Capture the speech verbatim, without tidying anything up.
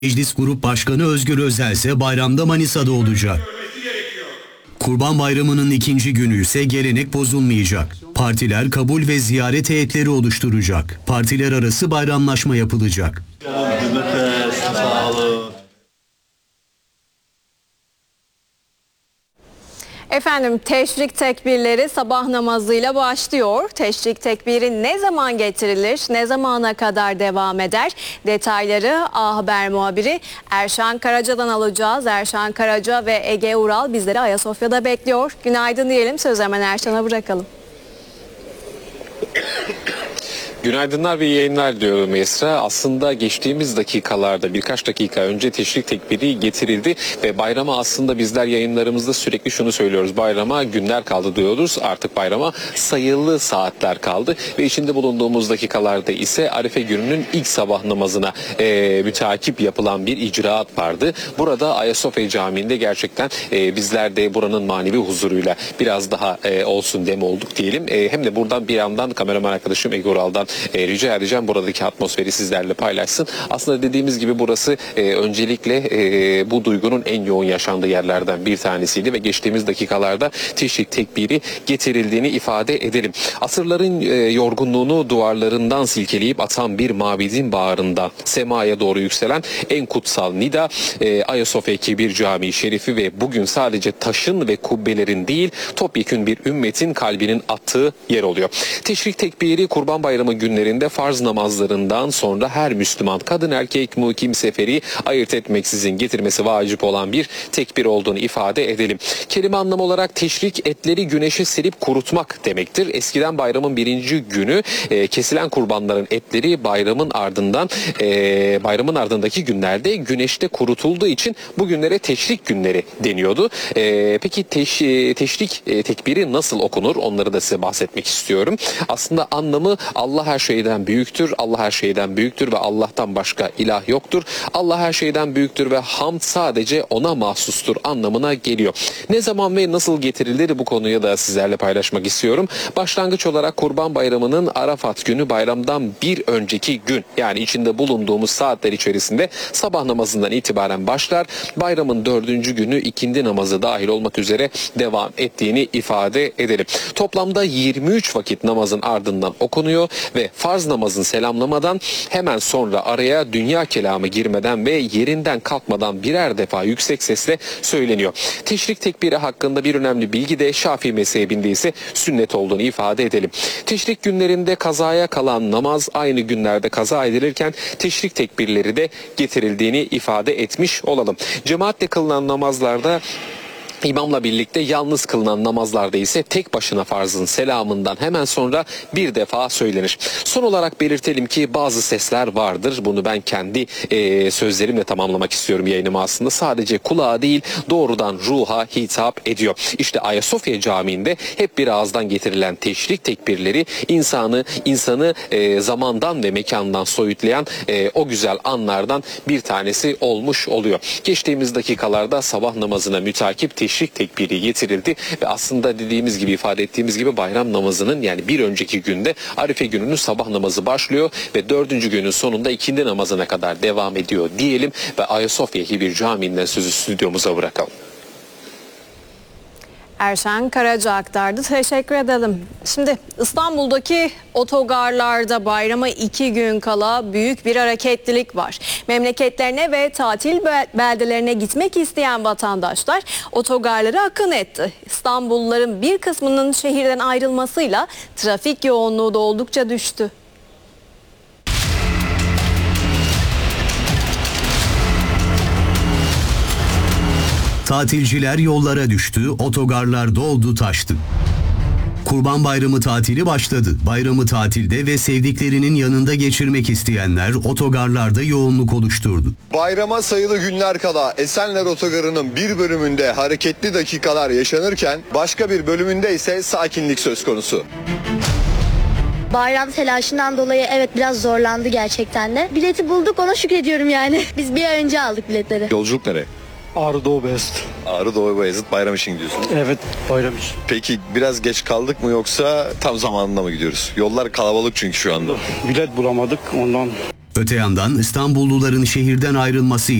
Meclis Grup Başkanı Özgür Özel ise bayramda Manisa'da olacak. Kurban Bayramı'nın ikinci günü ise gelenek bozulmayacak. Partiler kabul ve ziyaret heyetleri oluşturacak. Partiler arası bayramlaşma yapılacak. Efendim, teşrik tekbirleri sabah namazıyla başlıyor. Teşrik tekbiri ne zaman getirilir, ne zamana kadar devam eder? Detayları A Haber muhabiri Erşan Karaca'dan alacağız. Erşan Karaca ve Ege Ural bizleri Ayasofya'da bekliyor. Günaydın diyelim, sözü hemen Erşan'a bırakalım. Günaydınlar ve yayınlar diyorum Esra. Aslında geçtiğimiz dakikalarda birkaç dakika önce teşrik tekbiri getirildi ve bayrama aslında bizler yayınlarımızda sürekli şunu söylüyoruz. Bayrama günler kaldı diyoruz. Artık bayrama sayılı saatler kaldı ve içinde bulunduğumuz dakikalarda ise Arife gününün ilk sabah namazına e, müteakip yapılan bir icraat vardı. Burada Ayasofya Camii'nde gerçekten e, bizler de buranın manevi huzuruyla biraz daha e, olsun dem olduk diyelim. E, hem de buradan bir yandan kameraman arkadaşım Ege Ural'dan E, rica edeceğim buradaki atmosferi sizlerle paylaşsın. Aslında dediğimiz gibi burası e, öncelikle e, bu duygunun en yoğun yaşandığı yerlerden bir tanesiydi ve geçtiğimiz dakikalarda teşrik tekbiri getirildiğini ifade edelim. Asırların e, yorgunluğunu duvarlarından silkeleyip atan bir mabedin bağrında semaya doğru yükselen en kutsal nida e, Ayasofya Kebir Camii Şerifi ve bugün sadece taşın ve kubbelerin değil topyekün bir ümmetin kalbinin attığı yer oluyor. Teşrik tekbiri Kurban Bayramı günlerinde farz namazlarından sonra her Müslüman kadın erkek mukim seferi ayırt etmeksizin getirmesi vacip olan bir tekbir olduğunu ifade edelim. Kelime anlamı olarak teşrik etleri güneşe serip kurutmak demektir. Eskiden bayramın birinci günü e, kesilen kurbanların etleri bayramın ardından e, bayramın ardındaki günlerde güneşte kurutulduğu için bu günlere teşrik günleri deniyordu. E, peki teş, teşrik e, tekbiri nasıl okunur? Onları da size bahsetmek istiyorum. Aslında anlamı Allah her şeyden büyüktür, Allah her şeyden büyüktür ve Allah'tan başka ilah yoktur. Allah her şeyden büyüktür ve hamd sadece ona mahsustur anlamına geliyor. Ne zaman ve nasıl getirilir bu konuyu da sizlerle paylaşmak istiyorum. Başlangıç olarak Kurban Bayramı'nın Arafat günü bayramdan bir önceki gün yani içinde bulunduğumuz saatler içerisinde sabah namazından itibaren başlar. Bayramın dördüncü günü ikindi namazı dahil olmak üzere devam ettiğini ifade edelim. Toplamda yirmi üç vakit namazın ardından okunuyor ve farz namazın selamlamadan hemen sonra araya dünya kelamı girmeden ve yerinden kalkmadan birer defa yüksek sesle söyleniyor. Teşrik tekbiri hakkında bir önemli bilgi de Şafii mezhebinde ise sünnet olduğunu ifade edelim. Teşrik günlerinde kazaya kalan namaz aynı günlerde kaza edilirken teşrik tekbirleri de getirildiğini ifade etmiş olalım. Cemaatle kılınan namazlarda İmamla birlikte yalnız kılınan namazlarda ise tek başına farzın selamından hemen sonra bir defa söylenir. Son olarak belirtelim ki bazı sesler vardır. Bunu ben kendi e, sözlerimle tamamlamak istiyorum yayınımı aslında. Sadece kulağa değil doğrudan ruha hitap ediyor. İşte Ayasofya Camii'nde hep bir ağızdan getirilen teşrik tekbirleri insanı insanı e, zamandan ve mekandan soyutlayan e, o güzel anlardan bir tanesi olmuş oluyor. Geçtiğimiz dakikalarda sabah namazına mütakip teşrik Teşrik tekbiri getirildi ve aslında dediğimiz gibi ifade ettiğimiz gibi bayram namazının yani bir önceki günde Arife gününün sabah namazı başlıyor ve dördüncü günün sonunda ikindi namazına kadar devam ediyor diyelim ve Ayasofya Kebir Camii'nden sözü stüdyomuza bırakalım. Erşan Karaca aktardı. Teşekkür edelim. Şimdi İstanbul'daki otogarlarda bayrama iki gün kala büyük bir hareketlilik var. Memleketlerine ve tatil beldelerine gitmek isteyen vatandaşlar otogarlara akın etti. İstanbulluların bir kısmının şehirden ayrılmasıyla trafik yoğunluğu da oldukça düştü. Tatilciler yollara düştü, otogarlar doldu taştı. Kurban Bayramı tatili başladı. Bayramı tatilde ve sevdiklerinin yanında geçirmek isteyenler otogarlarda yoğunluk oluşturdu. Bayrama sayılı günler kala Esenler Otogarı'nın bir bölümünde hareketli dakikalar yaşanırken başka bir bölümünde ise sakinlik söz konusu. Bayram telaşından dolayı evet biraz zorlandı gerçekten de. Bileti bulduk, ona şükrediyorum yani. Biz bir ay önce aldık biletleri. Yolculuk nereye? Ağrı Doğu Beyazıt. Ağrı Doğu Beyazıt bayram için gidiyorsunuz. Evet, bayram için. Peki biraz geç kaldık mı yoksa tam zamanında mı gidiyoruz? Yollar kalabalık çünkü şu anda. Bilet bulamadık ondan. Öte yandan İstanbulluların şehirden ayrılması